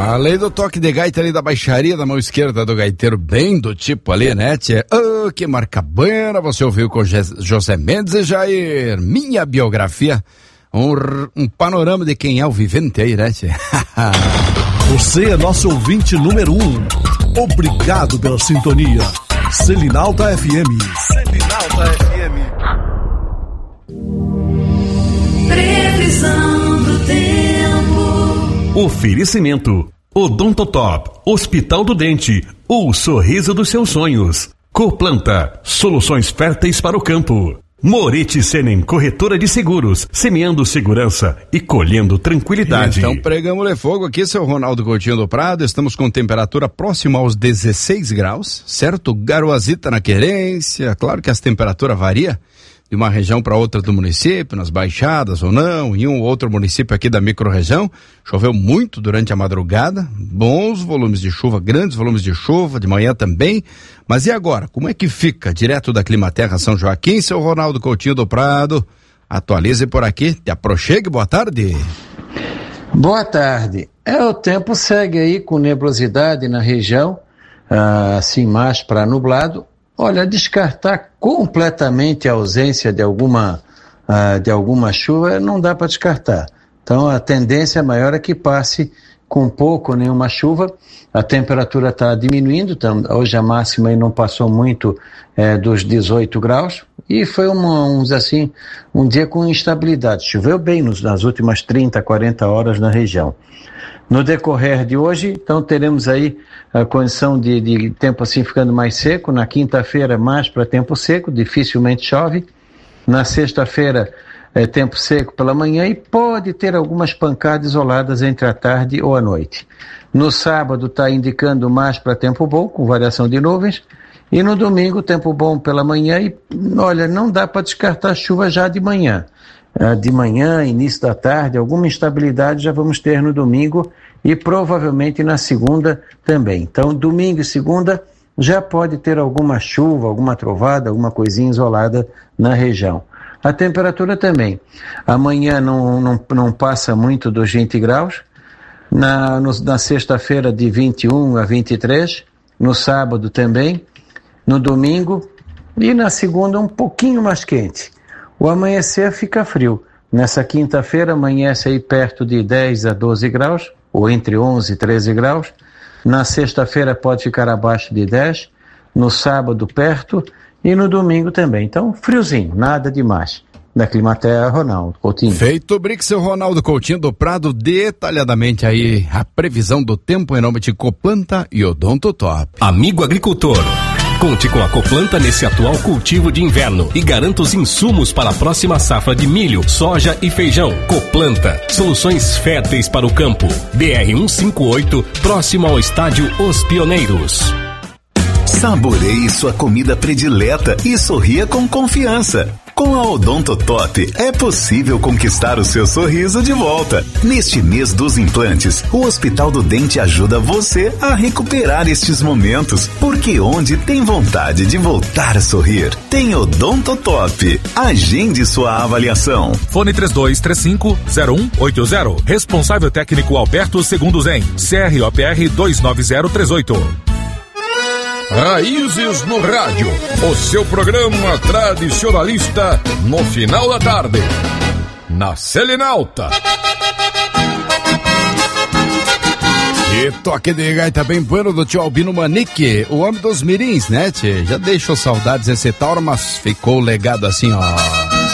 Além do toque de gaita ali da baixaria da mão esquerda do gaiteiro, bem do tipo ali, né, tchê? Oh, que marca buena, você ouviu com José Mendes e Jair. Minha biografia, um panorama de quem é o vivente aí, né, tchê? Você é nosso ouvinte número 1. Obrigado pela sintonia. Selinalta FM. Selinalta FM. Previsão do tempo. Oferecimento: Odontotop, Hospital do Dente, o sorriso dos seus sonhos. Coplanta, soluções férteis para o campo. Moretti Senen, corretora de seguros, semeando segurança e colhendo tranquilidade. Então pregamos-lhe fogo aqui, seu Ronaldo Coutinho do Prado. Estamos com temperatura próxima aos 16 graus, certo? Garoazita na querência. Claro que as temperaturas variam de uma região para outra do município, nas baixadas ou não, em um ou outro município aqui da microrregião. Choveu muito durante a madrugada, bons volumes de chuva, grandes volumes de chuva, de manhã também. Mas e agora? Como é que fica? Direto da Climaterra São Joaquim, seu Ronaldo Coutinho do Prado. Atualize por aqui, te aproxegue, boa tarde. Boa tarde. O tempo segue aí com nebulosidade na região, assim mais para nublado. Olha, descartar completamente a ausência de alguma chuva não dá para descartar. Então a tendência maior é que passe com pouco ou nenhuma chuva. A temperatura está diminuindo, então, hoje a máxima aí não passou muito dos 18 graus e foi um dia com instabilidade. Choveu bem nas últimas 30, 40 horas na região. No decorrer de hoje, então teremos aí a condição de tempo assim ficando mais seco. Na quinta-feira mais para tempo seco, dificilmente chove. Na sexta-feira tempo seco pela manhã e pode ter algumas pancadas isoladas entre a tarde ou a noite. No sábado está indicando mais para tempo bom, com variação de nuvens. E no domingo tempo bom pela manhã e, olha, não dá para descartar chuva já de manhã. De manhã, início da tarde, alguma instabilidade já vamos ter no domingo e provavelmente na segunda também. Então, domingo e segunda já pode ter alguma chuva, alguma trovada, alguma coisinha isolada na região. A temperatura também. Amanhã não passa muito dos 20 graus. Na sexta-feira de 21 a 23. No sábado também. No domingo. E na segunda um pouquinho mais quente. O amanhecer fica frio. Nessa quinta-feira amanhece aí perto de 10 a 12 graus, ou entre 11 e 13 graus. Na sexta-feira pode ficar abaixo de 10, no sábado perto e no domingo também. Então, friozinho, nada demais. Da Climaterra, Ronaldo Coutinho. Feito, obrigado, seu Ronaldo Coutinho do Prado, detalhadamente aí a previsão do tempo em nome de Coplanta e Odontotop. Amigo agricultor, conte com a Coplanta nesse atual cultivo de inverno e garanta os insumos para a próxima safra de milho, soja e feijão. Coplanta, soluções férteis para o campo. BR-158, próximo ao estádio Os Pioneiros. Saboreie sua comida predileta e sorria com confiança. Com a Odontotop é possível conquistar o seu sorriso de volta. Neste mês dos implantes, o Hospital do Dente ajuda você a recuperar estes momentos, porque onde tem vontade de voltar a sorrir, tem Odontotop. Agende sua avaliação. Fone 3235-0180. Responsável técnico Alberto Segundo Zen. CROPR 29038. Raízes no Rádio, o seu programa tradicionalista no final da tarde, na Selinalta. E toque de gaita bem bueno do tio Albino Manique, o homem dos mirins, né, tchê? Já deixou saudades esse tauro, mas ficou legado assim, ó.